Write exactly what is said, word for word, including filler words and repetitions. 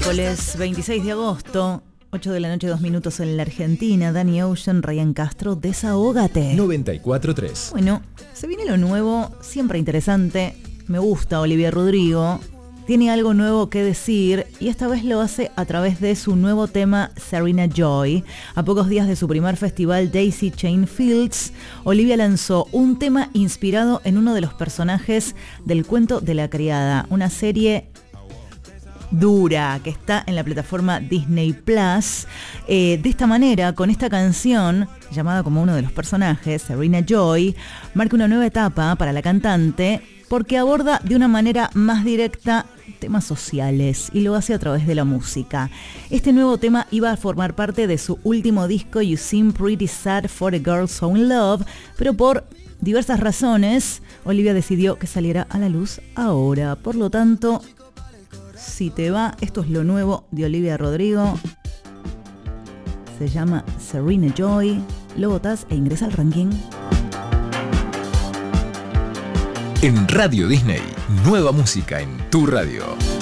Miércoles veintiséis de agosto, ocho de la noche, dos minutos en la Argentina. Danny Ocean, Ryan Castro, Desahógate. noventa y cuatro punto tres. Bueno, se viene lo nuevo, siempre interesante. Me gusta Olivia Rodrigo. Tiene algo nuevo que decir y esta vez lo hace a través de su nuevo tema Serena Joy. A pocos días de su primer festival Daisy Chain Fields, Olivia lanzó un tema inspirado en uno de los personajes del Cuento de la Criada, una serie dura que está en la plataforma Disney Plus. Eh, de esta manera, con esta canción llamada como uno de los personajes, Serena Joy, marca una nueva etapa para la cantante porque aborda de una manera más directa temas sociales y lo hace a través de la música. Este nuevo tema iba a formar parte de su último disco You Seem Pretty Sad for a Girl So in Love, pero por diversas razones Olivia decidió que saliera a la luz ahora. Por lo tanto, si te va, esto es lo nuevo de Olivia Rodrigo. Se llama Serena Joy. Lo votás e ingresa al ranking. En Radio Disney, nueva música en tu radio.